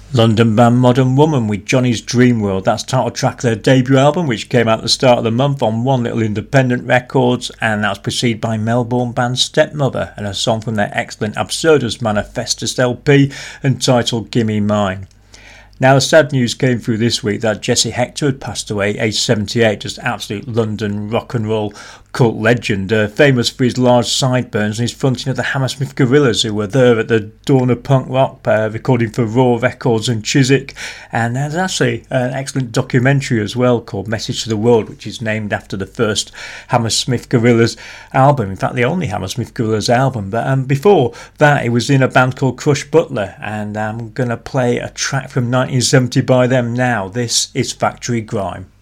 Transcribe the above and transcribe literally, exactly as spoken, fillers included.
London band Modern Woman with Johnny's Dream World. That's title track of their debut album, which came out at the start of the month on One Little Independent Records, and that was preceded by Melbourne band Stepmother and a song from their excellent Absurdus Manifestus L P entitled Gimme Mine. Now, the sad news came through this week that Jesse Hector had passed away, aged seventy-eight, just absolute London rock and roll cult legend, uh, famous for his large sideburns and his fronting of the Hammersmith Gorillas, who were there at the dawn of punk rock, uh, recording for Raw Records and Chiswick. And there's actually an excellent documentary as well called Message to the World, which is named after the first Hammersmith Gorillas album, in fact the only Hammersmith Gorillas album. But um, before that, he was in a band called Crush Butler, and I'm going to play a track from nineteen seventy by them now. This is Factory Grime.